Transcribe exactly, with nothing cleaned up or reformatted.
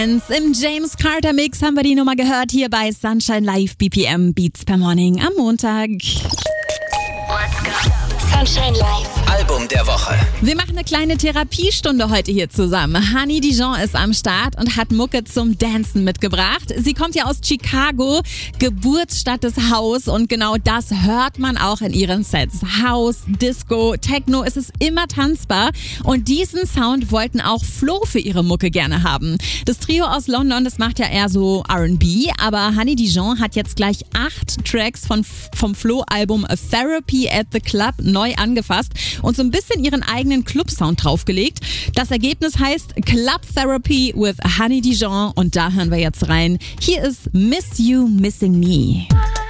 Im James Carter Mix haben wir die Nummer gehört, hier bei Sunshine Live B P M Beats per Morning am Montag. Sunshine Live. Album der Woche. Wir machen eine kleine Therapiestunde heute hier zusammen. Honey Dijon ist am Start und hat Mucke zum Dancen mitgebracht. Sie kommt ja aus Chicago, Geburtsstadt des House, und genau das hört man auch in ihren Sets. House, Disco, Techno, es ist immer tanzbar, und diesen Sound wollten auch Flo für ihre Mucke gerne haben. Das Trio aus London, das macht ja eher so R and B, aber Honey Dijon hat jetzt gleich acht Tracks von, vom Flo-Album A Therapy at the Club neu angefasst und so ein bisschen ihren eigenen Club-Sound draufgelegt. Das Ergebnis heißt Club Therapy with Honey Dijon, und da hören wir jetzt rein. Hier ist Miss You Missing Me.